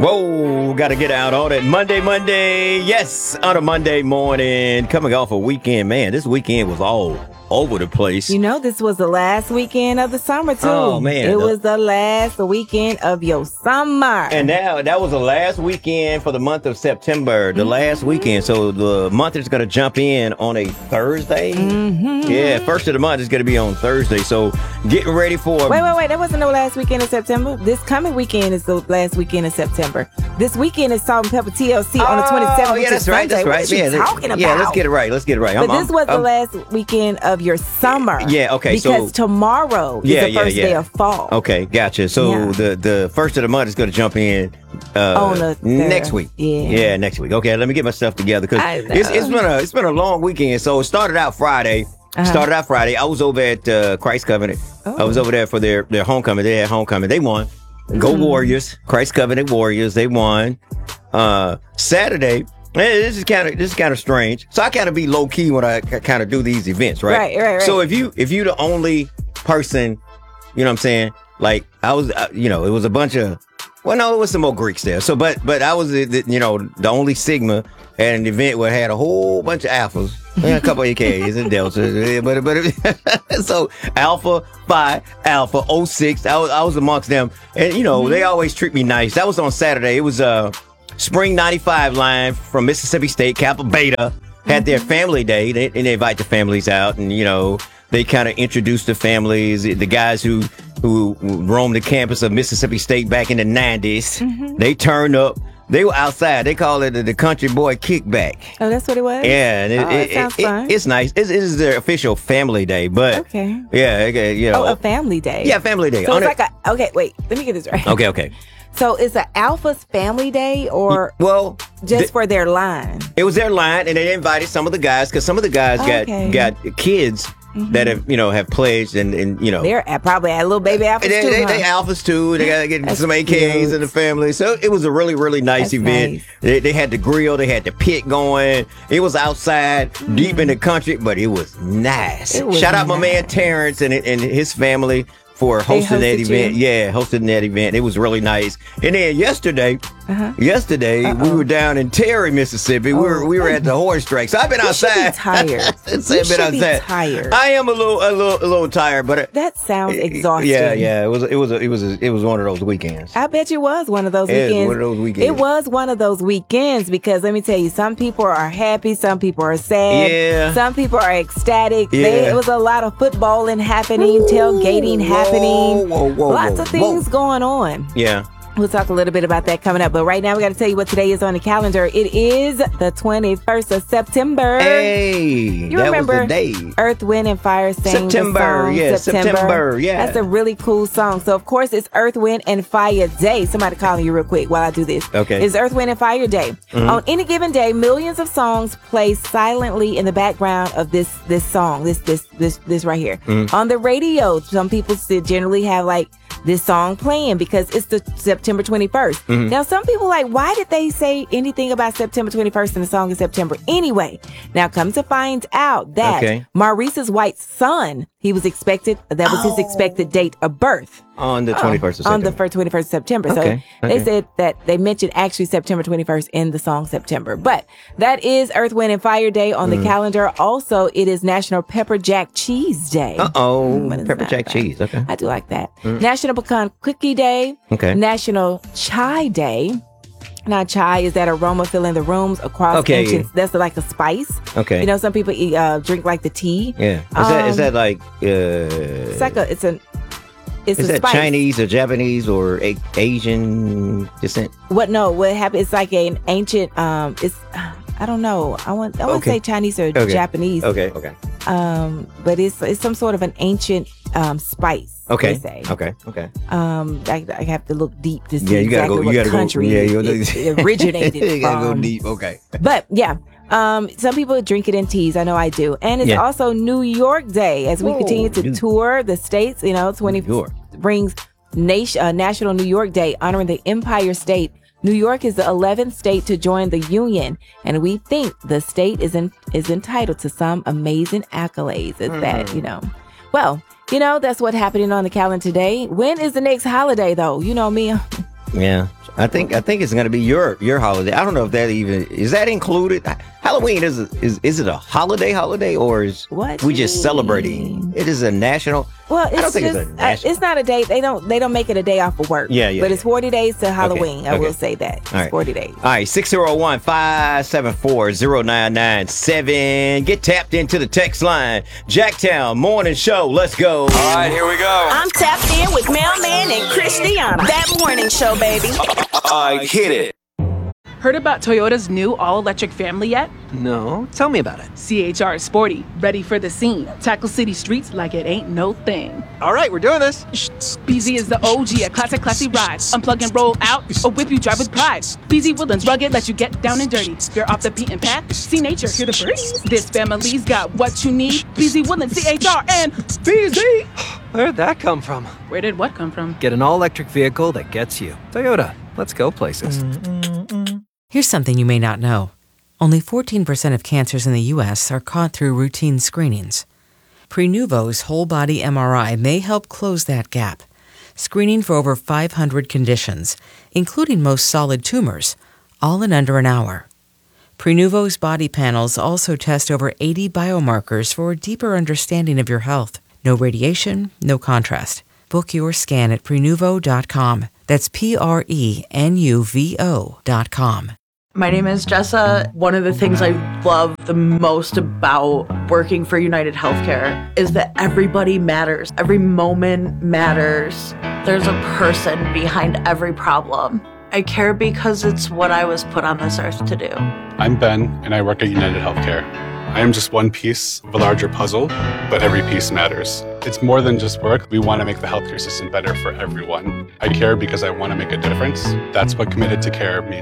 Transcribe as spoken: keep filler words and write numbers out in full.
Whoa, got to get out on it. Monday, Monday. Yes, on a Monday morning. Coming off a weekend. Man, this weekend was all over the place. You know, this was the last weekend of the summer, too. Oh, man. It the, was the last weekend of your summer. And now that was the last weekend for the month of September. The mm-hmm. last weekend. So the month is going to jump in on a Thursday. Mm-hmm. Yeah, first of the month is going to be on Thursday. So getting ready for... Wait, wait, wait. That wasn't the last weekend of September. This coming weekend is the last weekend of September. This weekend is Salt and Pepper T L C oh, on the twenty-seventh. Oh, yeah, that's right. That's right. What are you yeah, talking about? Yeah, let's get it right. Let's get it right. But I'm, this was I'm, the last weekend of your summer. Yeah, okay. Because so, tomorrow yeah, is the first yeah, yeah. day of fall. Okay, gotcha. So yeah. the, the first of the month is going to jump in uh, on the next week. Yeah. Yeah, next week. Okay, let me get myself together because it's, it's been a it's been a long weekend. So it started out Friday. Uh-huh. Started out Friday. I was over at uh, Christ Covenant. Oh. I was over there for their, their homecoming. They had homecoming. They won. Go mm. Warriors. Christ Covenant Warriors. They won. Uh, Saturday. This is kind of this is kind of strange. So I kind of be low key when I kind of do these events, right? Right, right, right. So if you if you the only person, you know what I'm saying? Like I was, uh, you know, it was a bunch of. Well, no, it was some more Greeks there. So, but but I was, the, you know, the only Sigma at an event where it had a whole bunch of alphas, and a couple of A Ks and deltas. But but so Alpha Phi, Alpha O six. I was I was amongst them, and you know mm-hmm. they always treat me nice. That was on Saturday. It was uh Spring ninety-five line from Mississippi State, Kappa Beta had their family day. They, and they invite the families out, and you know they kind of introduce the families, the guys who who roamed the campus of Mississippi State back in the nineties. Mm-hmm. They turned up. They were outside. They call it the, the Country Boy Kickback. Oh, that's what it was? Yeah. And it, oh, it, it sounds it, fun. It, it's nice. It's, it's their official family day, but okay. Yeah, you know. Oh, a family day. Yeah, family day. So On it's it, like a, okay, wait, let me get this right. Okay, okay. So is it Alpha's family day or well just th- for their line? It was their line, and they invited some of the guys because some of the guys got okay. got kids mm-hmm. that have you know have pledged and, and you know they're at, probably at little baby alphas they, too. They, huh? they alphas too. They got to get some A Ks cute. in the family. So it was a really really nice That's event. Nice. They, they had the grill, they had the pit going. It was outside, mm. deep in the country, but it was nice. It was Shout out nice. my man Terrence and and his family for hosting that event. You? Yeah, hosting that event. It was really nice. And then yesterday, uh-huh. yesterday Uh-oh. we were down in Terry, Mississippi. Oh. We were we were at the horse track. So I've been you outside. Should be tired. you should been be outside. tired. I am a little a little a little tired, but that sounds exhausting. Yeah, yeah. It was it was a, it was a, it was one of those weekends. I bet you was one of those it weekends. Was one of those weekends. It was one of those weekends because let me tell you, some people are happy, some people are sad, yeah. some people are ecstatic. Yeah. They, it was a lot of footballing happening, Ooh, tailgating whoa, happening, whoa, whoa, lots whoa, of things whoa. going on. Yeah. We'll talk a little bit about that coming up. But right now, we got to tell you what today is on the calendar. It is the twenty-first of September. Hey, you that remember was the day. Earth, Wind, and Fire sang September, the song yeah, September. September, yeah. That's a really cool song. So, of course, it's Earth, Wind, and Fire Day. Somebody calling you real quick while I do this. Okay. It's Earth, Wind, and Fire Day. Mm-hmm. On any given day, millions of songs play silently in the background of this this song, this this this this right here. Mm-hmm. On the radio, some people generally have like this song playing because it's the September twenty-first. Mm-hmm. Now, some people like, why did they say anything about September twenty-first in the song in September anyway? Now, come to find out that okay. Maurice's White's son, he was expected, that was oh. his expected date of birth. On the twenty-first of September. On the twenty-first of September. Okay. So okay. they said that they mentioned actually September twenty-first in the song September. But that is Earth, Wind, and Fire Day on mm. the calendar. Also, it is National Pepper Jack Cheese Day. Uh-oh. Mm, Pepper Jack right? Cheese. Okay. I do like that. Mm. National Pecan Cookie Day. Okay. National Chai Day. Now, chai is that aroma filling the rooms across okay. ancient. That's like a spice. Okay. You know, some people eat, uh, drink like the tea. Yeah. Is um, that is that like? Uh, it's like a. It's an. It's is a that spice. Chinese or Japanese or a- Asian descent? What? No. What happened? It's like an ancient. Um. It's. I don't know. I want. I want okay. to say Chinese or okay. Japanese. Okay. Okay. Um. But it's it's some sort of an ancient um spice. Okay. They say. Okay. Okay. Um. I, I have to look deep to see yeah, you exactly gotta go, what you gotta country go, yeah, you it, it originated you gotta from. go deep. Okay. But yeah. Um, some people drink it in teas. I know I do. And it's yeah. also New York Day as we Whoa, continue to New- tour the states. You know, twenty brings nation, uh, National New York Day, honoring the Empire State. New York is the eleventh state to join the Union, and we think the state is in, is entitled to some amazing accolades. Is mm. that, you know? Well, you know, that's what's happening on the calendar today. When is the next holiday, though? You know me. Yeah, I think I think it's gonna be your your holiday. I don't know if that even is that included. Halloween is a, is is it a holiday holiday or is What we do you just celebrating? mean? It is a national. Well, it's I don't think just it's a uh, national. it's not a day. They don't they don't make it a day off of work. Yeah, yeah, But it's yeah. forty days to Halloween. I okay. will say that. It's All right. forty days. All right, six oh one, five seven four, oh nine nine seven. Get tapped into the text line. Jacktown Morning Show. Let's go. All right, here we go. I'm tapped in with Mailman and Christiana. That morning show, baby. I hit it. Heard about Toyota's new all-electric family yet? No, tell me about it. C H R is sporty, ready for the scene. Tackle city streets like it ain't no thing. All right, we're doing this. B Z is the O G, a classic classy ride. Unplug and roll out, or whip you drive with pride. B Z Woodlands rugged, let you get down and dirty. You're off the beaten path, see nature, hear the birds. This family's got what you need. B Z Woodlands, C H R, and B Z. Where'd that come from? Where did what come from? Get an all-electric vehicle that gets you. Toyota, let's go places. Here's something you may not know. Only fourteen percent of cancers in the U S are caught through routine screenings. Prenuvo's whole-body M R I may help close that gap, screening for over five hundred conditions, including most solid tumors, all in under an hour. Prenuvo's body panels also test over eighty biomarkers for a deeper understanding of your health. No radiation, no contrast. Book your scan at prenuvo dot com. That's P R E N U V O dot com. My name is Jessa. One of the things I love the most about working for United Healthcare is that everybody matters. Every moment matters. There's a person behind every problem. I care because it's what I was put on this earth to do. I'm Ben, and I work at United Healthcare. I am just one piece of a larger puzzle, but every piece matters. It's more than just work. We want to make the healthcare system better for everyone. I care because I want to make a difference. That's what Committed to Care means.